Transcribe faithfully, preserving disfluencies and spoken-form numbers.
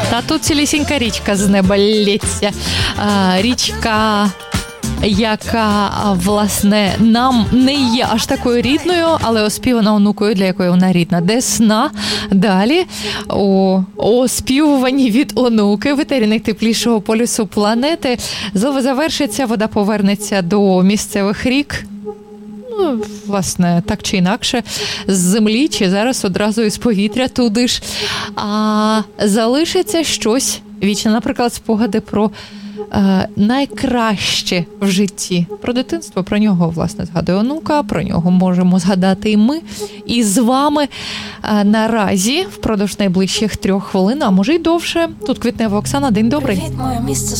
Та тут цілісінька річка з неба лється. А, річка, яка, власне, нам не є аж такою рідною, але оспівана онукою, для якої вона рідна. Десна. Далі у оспівуванні від онуки в етері найтеплішого полюсу планети. Злово завершиться, вода повернеться до місцевих рік. Ну, власне, так чи інакше, з землі, чи зараз одразу із повітря туди ж. А залишиться щось вічне, наприклад, спогади про е, найкраще в житті. Про дитинство, про нього, власне, згадує онука, про нього можемо згадати і ми. І з вами е, наразі, впродовж найближчих трьох хвилин, а може й довше. Тут Квітнева Оксана, день добрий.